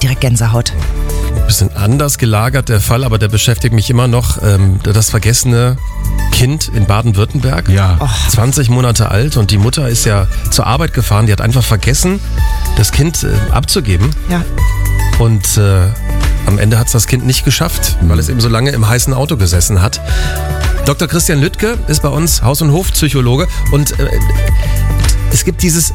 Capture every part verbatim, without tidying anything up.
direkt Gänsehaut. Ein bisschen anders gelagert der Fall, aber der beschäftigt mich immer noch. Ähm, das vergessene Kind in Baden-Württemberg. Ja. Oh. zwanzig Monate alt und die Mutter ist ja zur Arbeit gefahren. Die hat einfach vergessen, das Kind äh, abzugeben. Ja. Und äh, am Ende hat es das Kind nicht geschafft, weil es eben so lange im heißen Auto gesessen hat. Doktor Christian Lüttke ist bei uns Haus- und Hofpsychologe und äh, es gibt dieses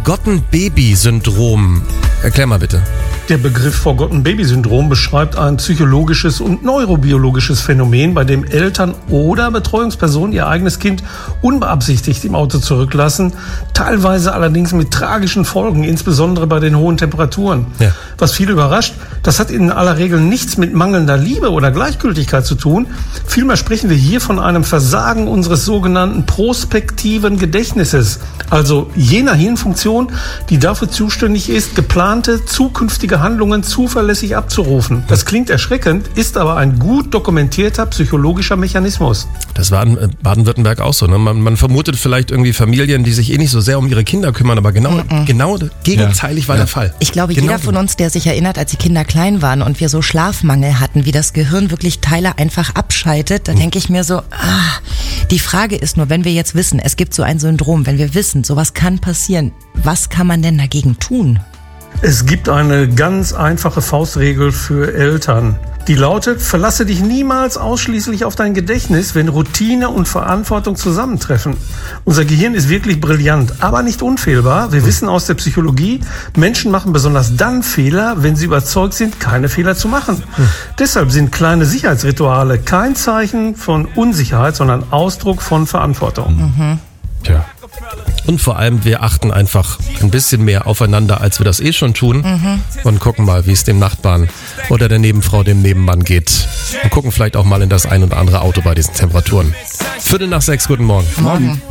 Forgotten-Baby-Syndrom. Erklär mal bitte. Der Begriff Forgotten-Baby-Syndrom beschreibt ein psychologisches und neurobiologisches Phänomen, bei dem Eltern oder Betreuungspersonen ihr eigenes Kind unbeabsichtigt im Auto zurücklassen, teilweise allerdings mit tragischen Folgen, insbesondere bei den hohen Temperaturen. Ja. Was viele überrascht, das hat in aller Regel nichts mit mangelnder Liebe oder Gleichgültigkeit zu tun. Vielmehr sprechen wir hier von einem Versagen unseres sogenannten prospektiven Gedächtnisses, also jener Hirnfunktion, die dafür zuständig ist, geplante zukünftige Handlungen zuverlässig abzurufen. Das klingt erschreckend, ist aber ein gut dokumentierter psychologischer Mechanismus. Das war in Baden-Württemberg auch so. Ne? Man, man vermutet vielleicht irgendwie Familien, die sich eh nicht so sehr um ihre Kinder kümmern, aber genau, mm-mm. genau gegenteilig ja. war ja. der Fall. Ich glaube, genau jeder von uns, der sich erinnert, als die Kinder klein waren und wir so Schlafmangel hatten, wie das Gehirn wirklich Teile einfach abschaltet, da mhm. denke ich mir so, ah, die Frage ist nur, wenn wir jetzt wissen, es gibt so ein Syndrom, wenn wir wissen, sowas kann passieren, was kann man denn dagegen tun? Es gibt eine ganz einfache Faustregel für Eltern. Die lautet, verlasse dich niemals ausschließlich auf dein Gedächtnis, wenn Routine und Verantwortung zusammentreffen. Unser Gehirn ist wirklich brillant, aber nicht unfehlbar. Wir wissen aus der Psychologie, Menschen machen besonders dann Fehler, wenn sie überzeugt sind, keine Fehler zu machen. Hm. Deshalb sind kleine Sicherheitsrituale kein Zeichen von Unsicherheit, sondern Ausdruck von Verantwortung. Mhm. Tja. Und vor allem, wir achten einfach ein bisschen mehr aufeinander, als wir das eh schon tun. Mhm. Und gucken mal, wie es dem Nachbarn oder der Nebenfrau, dem Nebenmann geht. Und gucken vielleicht auch mal in das ein oder andere Auto bei diesen Temperaturen. Viertel nach sechs, guten Morgen. Morgen.